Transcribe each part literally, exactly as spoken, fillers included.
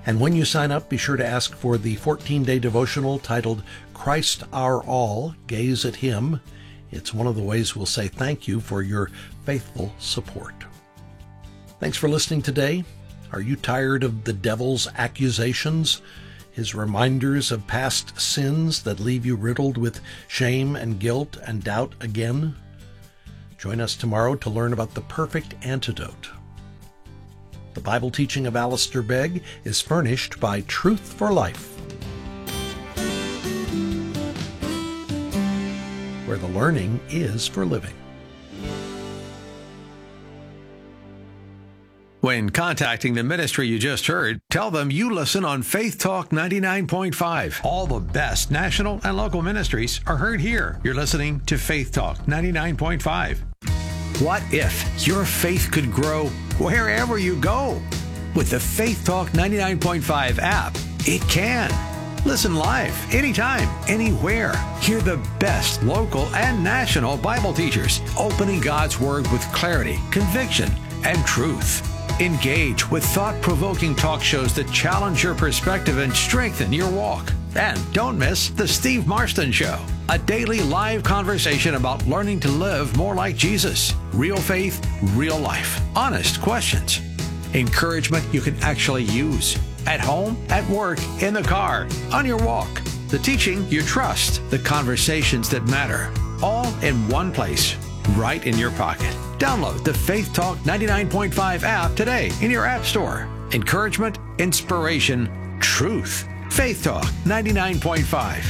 And when you sign up, be sure to ask for the fourteen-day devotional titled Christ Our All, Gaze at Him. It's one of the ways we'll say thank you for your faithful support. Thanks for listening today. Are you tired of the devil's accusations, his reminders of past sins that leave you riddled with shame and guilt and doubt again? Join us tomorrow to learn about the perfect antidote. The Bible teaching of Alistair Begg is furnished by Truth for Life, where the learning is for living. When contacting the ministry you just heard, tell them you listen on Faith Talk ninety-nine point five. All the best national and local ministries are heard here. You're listening to Faith Talk ninety-nine point five. What if your faith could grow wherever you go? With the Faith Talk ninety-nine point five app, it can. Listen live, anytime, anywhere. Hear the best local and national Bible teachers opening God's Word with clarity, conviction, and truth. Engage with thought-provoking talk shows that challenge your perspective and strengthen your walk. And don't miss the Steve Marston Show, a daily live conversation about learning to live more like Jesus. Real faith, real life. Honest questions. Encouragement you can actually use. At home, at work, in the car, on your walk. The teaching you trust. The conversations that matter. All in one place, right in your pocket. Download the Faith Talk ninety-nine point five app today in your app store. Encouragement, inspiration, truth. Faith Talk ninety-nine point five.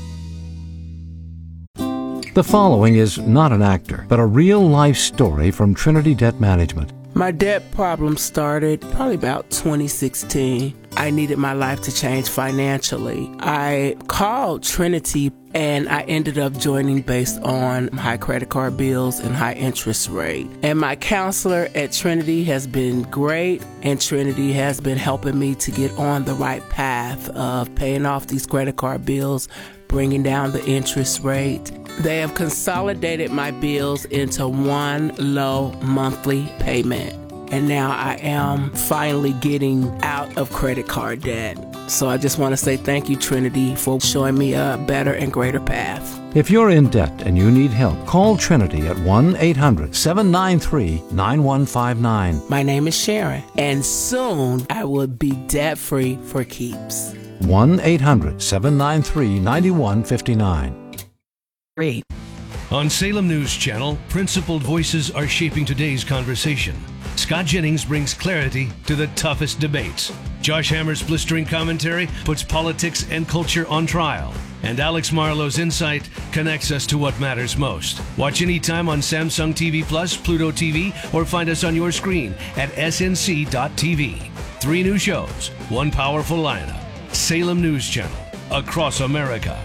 The following is not an actor, but a real-life story from Trinity Debt Management. My debt problem started probably about twenty sixteen. I needed my life to change financially. I called Trinity and I ended up joining based on high credit card bills and high interest rate. And my counselor at Trinity has been great, and Trinity has been helping me to get on the right path of paying off these credit card bills, bringing down the interest rate. They have consolidated my bills into one low monthly payment. And now I am finally getting out of credit card debt. So I just want to say thank you, Trinity, for showing me a better and greater path. If you're in debt and you need help, call Trinity at one eight hundred seven nine three nine one five nine. My name is Sharon, and soon I will be debt-free for keeps. one eight hundred seven nine three nine one five nine. Great. On Salem News Channel, principled voices are shaping today's conversation. Scott Jennings brings clarity to the toughest debates. Josh Hammer's blistering commentary puts politics and culture on trial. And Alex Marlowe's insight connects us to what matters most. Watch anytime on Samsung T V Plus, Pluto T V, or find us on your screen at S N C dot T V. Three new shows, one powerful lineup. Salem News Channel, across America.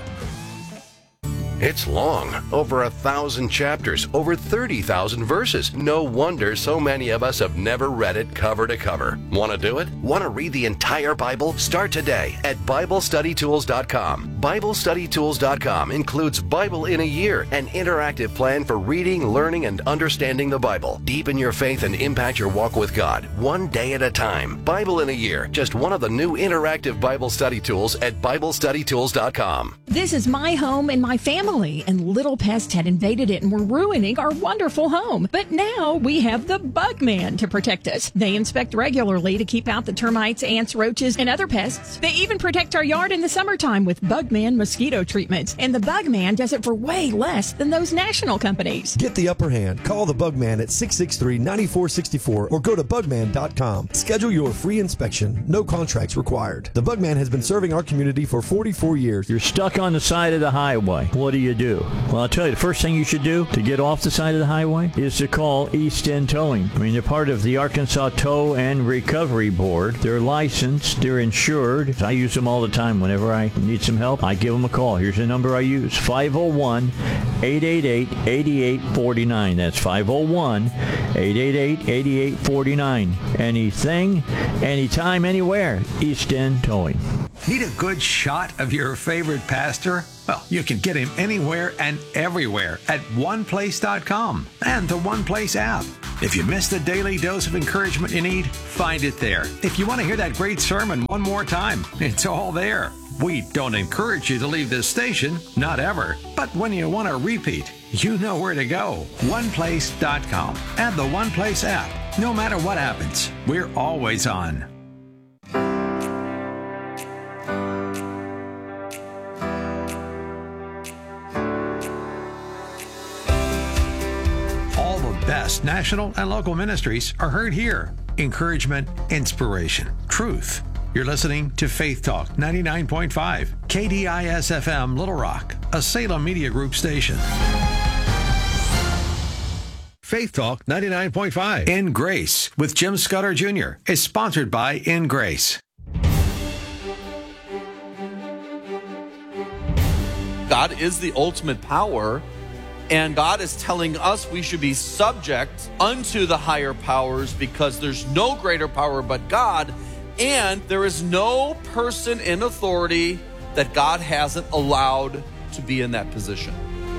It's long, over a thousand chapters, over thirty thousand verses. No wonder so many of us have never read it cover to cover. Want to do it? Want to read the entire Bible? Start today at Bible Study Tools dot com. Bible Study Tools dot com includes Bible in a Year, an interactive plan for reading, learning, and understanding the Bible. Deepen your faith and impact your walk with God, one day at a time. Bible in a Year, just one of the new interactive Bible study tools at Bible Study Tools dot com. This is my home and my family. And little pests had invaded it and were ruining our wonderful home. But now we have the Bugman to protect us. They inspect regularly to keep out the termites, ants, roaches, and other pests. They even protect our yard in the summertime with Bugman mosquito treatments. And the Bugman does it for way less than those national companies. Get the upper hand. Call the Bugman at six six three, nine four six four or go to bugman dot com. Schedule your free inspection. No contracts required. The Bugman has been serving our community for forty-four years. You're stuck on the side of the highway. What do you do? Well, I'll tell you, the first thing you should do to get off the side of the highway is to call East End Towing. I mean, they're part of the Arkansas Tow and Recovery Board. They're licensed. They're insured. I use them all the time. Whenever I need some help, I give them a call. Here's the number I use, five oh one, eight eight eight, eight eight four nine. That's five oh one, eight eight eight, eight eight four nine. Anything, anytime, anywhere, East End Towing. Need a good shot of your favorite pastor? Well, you can get him anywhere and everywhere at one place dot com and the One Place app. If you missed the daily dose of encouragement you need, find it there. If you want to hear that great sermon one more time, it's all there. We don't encourage you to leave this station, not ever. But when you want a repeat, you know where to go. one place dot com and the One Place app. No matter what happens, we're always on. All the best national and local ministries are heard here. Encouragement, inspiration, truth. You're listening to Faith Talk ninety-nine point five, K D I S F M Little Rock, a Salem Media Group station. Faith Talk ninety-nine point five In Grace with Jim Scudder Junior is sponsored by In Grace. God is the ultimate power, and God is telling us we should be subject unto the higher powers because there's no greater power but God, and there is no person in authority that God hasn't allowed to be in that position.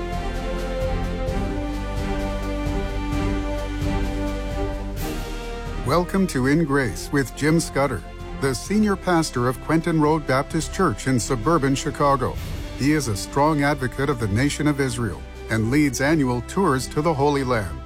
Welcome to In Grace with Jim Scudder, the senior pastor of Quentin Road Baptist Church in suburban Chicago. He is a strong advocate of the nation of Israel and leads annual tours to the Holy Land.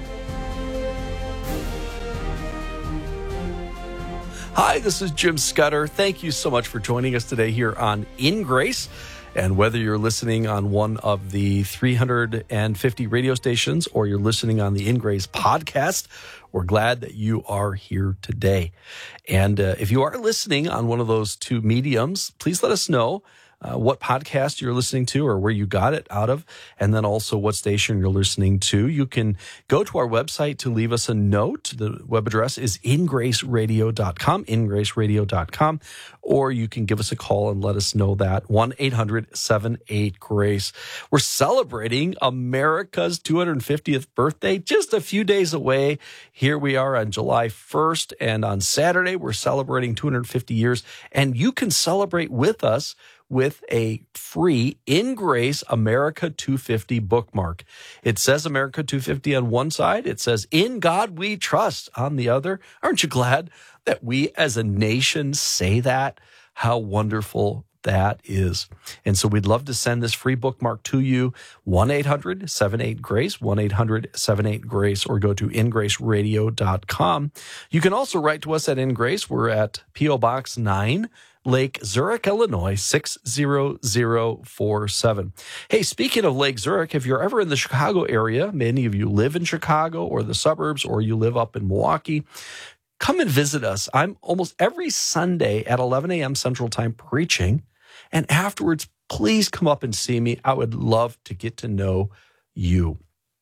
Hi, this is Jim Scudder. Thank you so much for joining us today here on In Grace. And whether you're listening on one of the three hundred fifty radio stations or you're listening on the In Grace podcast, we're glad that you are here today. And uh, if you are listening on one of those two mediums, please let us know uh, what podcast you're listening to or where you got it out of, and then also what station you're listening to. You can go to our website to leave us a note. The web address is in grace radio dot com, in grace radio dot com, or you can give us a call and let us know that, one eight hundred seven eight GRACE. We're celebrating America's two hundred fiftieth birthday just a few days away. Here we are on July first, and on Saturday, we're celebrating two hundred fifty years, and you can celebrate with us with a free In Grace America two fifty bookmark. It says America two fifty on one side. It says In God We Trust on the other. Aren't you glad that we as a nation say that? How wonderful that is. And so we'd love to send this free bookmark to you, one eight hundred seven eight GRACE, one eight hundred seven eight GRACE, or go to in grace radio dot com. You can also write to us at In Grace. We're at P O Box nine, Lake Zurich, Illinois, six zero zero four seven. Hey, speaking of Lake Zurich, if you're ever in the Chicago area, many of you live in Chicago or the suburbs, or you live up in Milwaukee, come and visit us. I'm almost every Sunday at eleven a.m. Central Time preaching, and afterwards, please come up and see me. I would love to get to know you.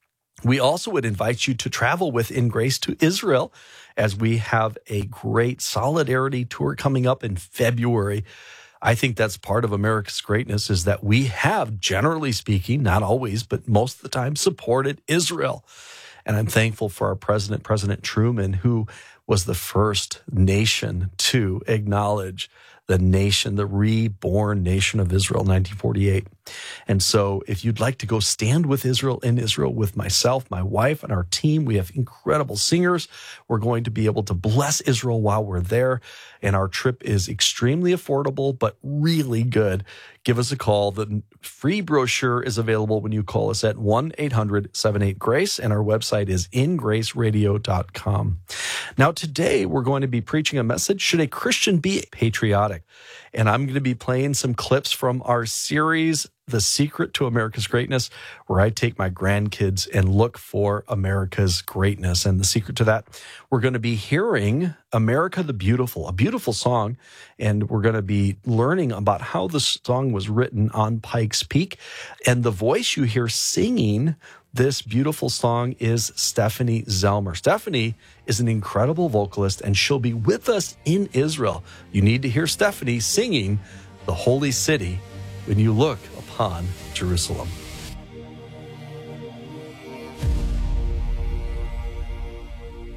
We also would invite you to travel with In Grace to Israel, as we have a great solidarity tour coming up in February. I think that's part of America's greatness, is that we have, generally speaking, not always, but most of the time, supported Israel. And I'm thankful for our president, President Truman, who was the first nation to acknowledge the nation, the reborn nation of Israel, nineteen forty-eight. And so if you'd like to go stand with Israel in Israel with myself, my wife, and our team, we have incredible singers. We're going to be able to bless Israel while we're there. And our trip is extremely affordable, but really good. Give us a call. The free brochure is available when you call us at one eight hundred seven eight GRACE, and our website is in grace radio dot com. Now, today we're going to be preaching a message, Should a Christian Be Patriotic? And I'm going to be playing some clips from our series, The Secret to America's Greatness, where I take my grandkids and look for America's greatness. And the secret to that, we're going to be hearing America the Beautiful, a beautiful song, and we're going to be learning about how the song was written on Pikes Peak. And the voice you hear singing this beautiful song is Stephanie Zelmer. Stephanie is an incredible vocalist, and she'll be with us in Israel. You need to hear Stephanie singing The Holy City when you look upon Jerusalem.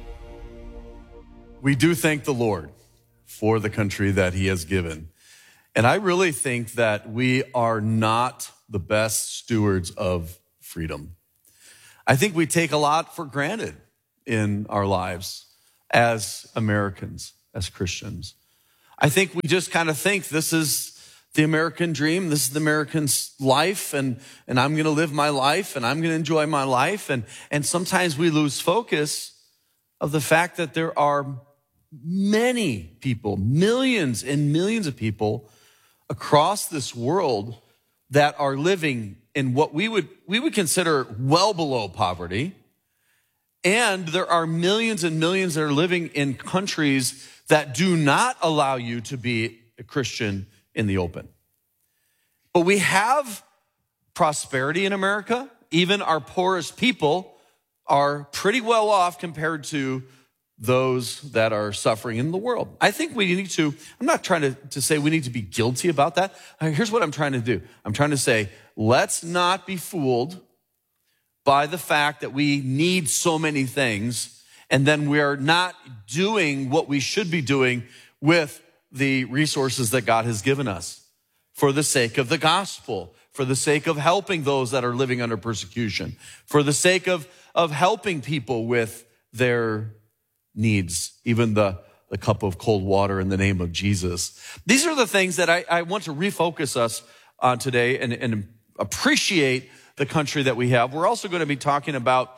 We do thank the Lord for the country that he has given. And I really think that we are not the best stewards of freedom. I think we take a lot for granted in our lives as Americans, as Christians. I think we just kind of think this is the American dream, this is the American life, and, and I'm going to live my life, and I'm going to enjoy my life. And, and sometimes we lose focus of the fact that there are many people, millions and millions of people across this world that are living in what we would we would consider well below poverty. And there are millions and millions that are living in countries that do not allow you to be a Christian in the open. But we have prosperity in America. Even our poorest people are pretty well off compared to those that are suffering in the world. I think we need to, I'm not trying to, to say we need to be guilty about that. Here's what I'm trying to do. I'm trying to say, let's not be fooled by the fact that we need so many things and then we are not doing what we should be doing with the resources that God has given us for the sake of the gospel, for the sake of helping those that are living under persecution, for the sake of, of helping people with their needs, even the, the cup of cold water in the name of Jesus. These are the things that I, I want to refocus us on today and, and appreciate the country that we have. We're also going to be talking about,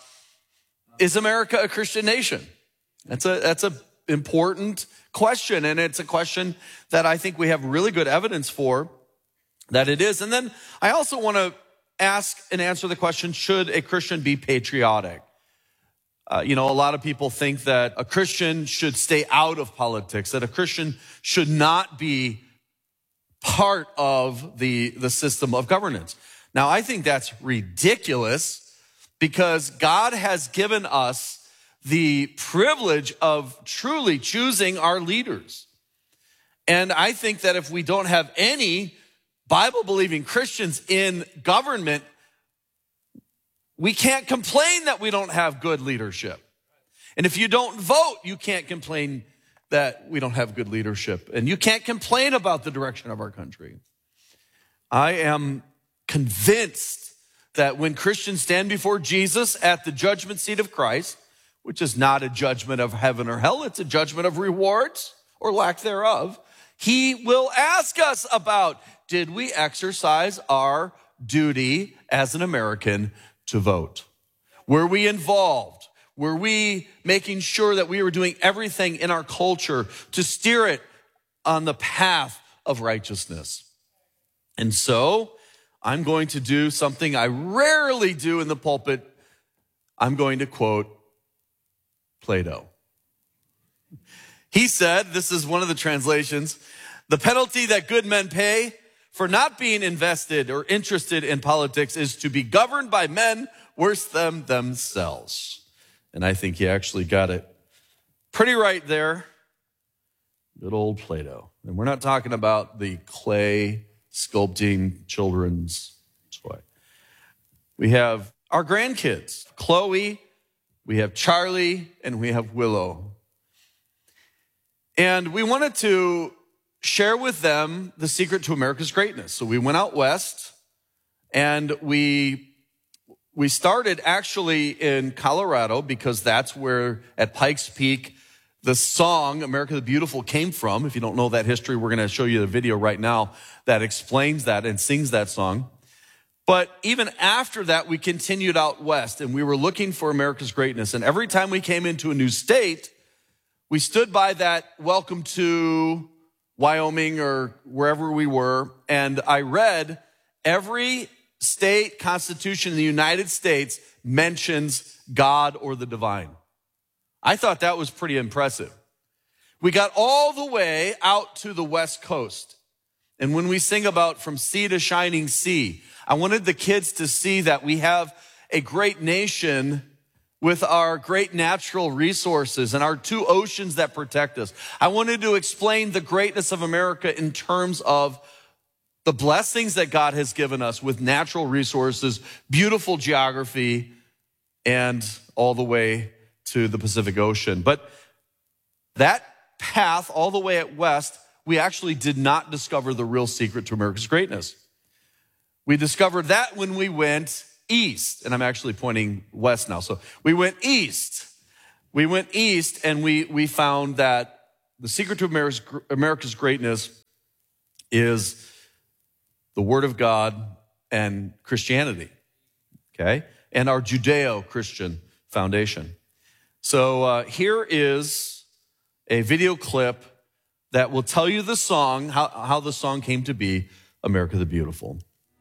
is America a Christian nation? That's a, that's a important question, and it's a question that I think we have really good evidence for that it is. And then I also want to ask and answer the question, should a Christian be patriotic? Uh, you know, a lot of people think that a Christian should stay out of politics, that a Christian should not be part of the, the system of governance. Now, I think that's ridiculous because God has given us the privilege of truly choosing our leaders. And I think that if we don't have any Bible-believing Christians in government, we can't complain that we don't have good leadership. And if you don't vote, you can't complain that we don't have good leadership. And you can't complain about the direction of our country. I am convinced that when Christians stand before Jesus at the judgment seat of Christ, which is not a judgment of heaven or hell, it's a judgment of rewards or lack thereof, he will ask us about, did we exercise our duty as an American to vote? Were we involved? Were we making sure that we were doing everything in our culture to steer it on the path of righteousness? And so I'm going to do something I rarely do in the pulpit. I'm going to quote Plato. He said, this is one of the translations, the penalty that good men pay for not being invested or interested in politics is to be governed by men worse than themselves. And I think he actually got it pretty right there. Good old Plato. And we're not talking about the clay sculpting children's toy. We have our grandkids, Chloe, we have Charlie, and we have Willow. And we wanted to share with them the secret to America's greatness. So we went out west and we we started actually in Colorado because that's where at Pikes Peak the song America the Beautiful came from. If you don't know that history, we're going to show you the video right now that explains that and sings that song. But even after that, we continued out west and we were looking for America's greatness. And every time we came into a new state, we stood by that welcome to Wyoming or wherever we were, and I read every state constitution in the United States mentions God or the divine. I thought that was pretty impressive. We got all the way out to the West Coast, and when we sing about from sea to shining sea, I wanted the kids to see that we have a great nation with our great natural resources and our two oceans that protect us. I wanted to explain the greatness of America in terms of the blessings that God has given us with natural resources, beautiful geography, and all the way to the Pacific Ocean. But that path all the way at west we actually did not discover the real secret to America's greatness. We discovered that when we went east, and I'm actually pointing west now. So we went east. We went east, and we, we found that the secret to America's, America's greatness is the Word of God and Christianity, okay? And our Judeo-Christian foundation. So uh, here is a video clip that will tell you the song, how, how the song came to be, America the Beautiful.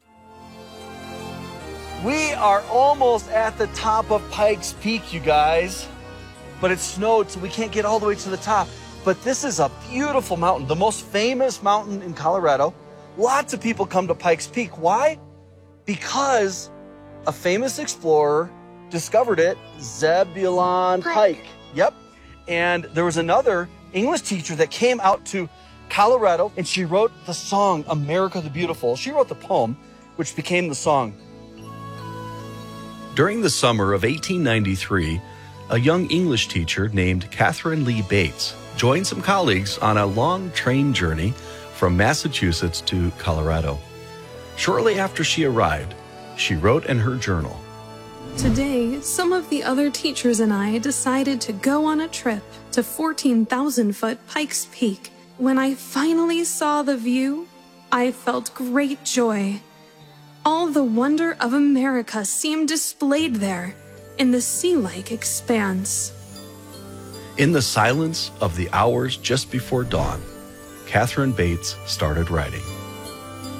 We are almost at the top of Pikes Peak, you guys. But it snowed, so we can't get all the way to the top. But this is a beautiful mountain, the most famous mountain in Colorado. Lots of people come to Pikes Peak. Why? Because a famous explorer discovered it, Zebulon Pike. Pike. Yep. And there was another English teacher that came out to Colorado, and she wrote the song, America the Beautiful. She wrote the poem, which became the song. During the summer of eighteen ninety-three, a young English teacher named Catherine Lee Bates joined some colleagues on a long train journey from Massachusetts to Colorado. Shortly after she arrived, she wrote in her journal, "Today, some of the other teachers and I decided to go on a trip to fourteen thousand foot Pikes Peak. When I finally saw the view, I felt great joy. All the wonder of America seemed displayed there in the sea-like expanse." In the silence of the hours just before dawn, Catherine Bates started writing.